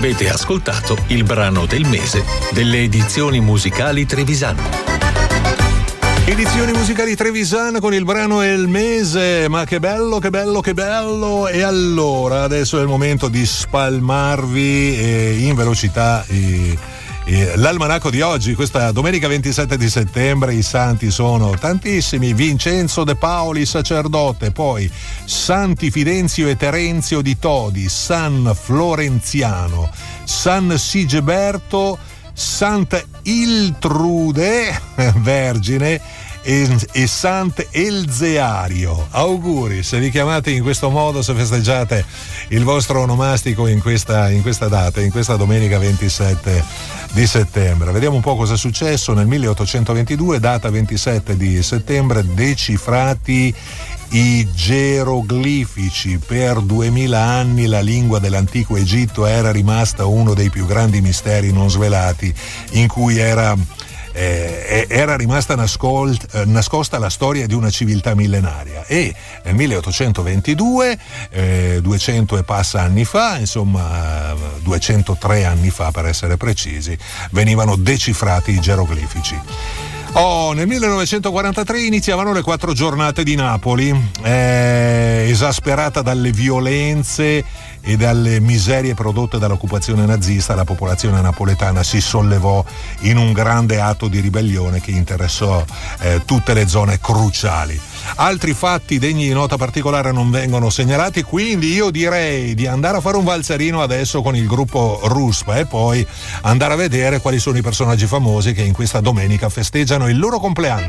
Avete ascoltato il brano del mese delle edizioni musicali Trevisan. Edizioni musicali Trevisan con il brano El Mese, ma che bello, che bello, che bello. E allora adesso è il momento di spalmarvi in velocità l'almanacco di oggi. Questa domenica 27 di settembre i santi sono tantissimi: Vincenzo De Paoli sacerdote, poi Santi Fidenzio e Terenzio di Todi, San Florenziano, San Sigeberto, Santa Iltrude Vergine e Sant'Elzeario. Auguri se vi chiamate in questo modo, se festeggiate il vostro onomastico in questa data, in questa domenica 27 di settembre. Vediamo un po' cosa è successo. Nel 1822, data 27 di settembre, decifrati i geroglifici. Per 2000 anni la lingua dell'antico Egitto era rimasta uno dei più grandi misteri non svelati, in cui era rimasta nascosta la storia di una civiltà millenaria. E nel 1822, 200 e passa anni fa, insomma 203 anni fa per essere precisi, venivano decifrati i geroglifici. Nel 1943 iniziavano le 4 giornate di Napoli, esasperata dalle violenze e dalle miserie prodotte dall'occupazione nazista. La popolazione napoletana si sollevò in un grande atto di ribellione che interessò tutte le zone cruciali. Altri fatti degni di nota particolare non vengono segnalati, quindi io direi di andare a fare un valzerino adesso con il gruppo Ruspa e poi andare a vedere quali sono i personaggi famosi che in questa domenica festeggiano il loro compleanno.